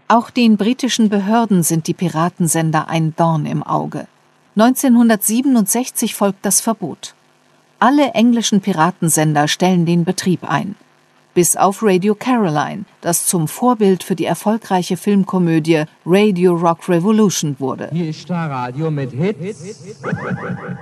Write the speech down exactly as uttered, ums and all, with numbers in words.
Auch den britischen Behörden sind die Piratensender ein Dorn im Auge. neunzehnhundertsiebenundsechzig folgt das Verbot. Alle englischen Piratensender stellen den Betrieb ein. Bis auf Radio Caroline, das zum Vorbild für die erfolgreiche Filmkomödie Radio Rock Revolution wurde. Hier ist Starradio mit Hits.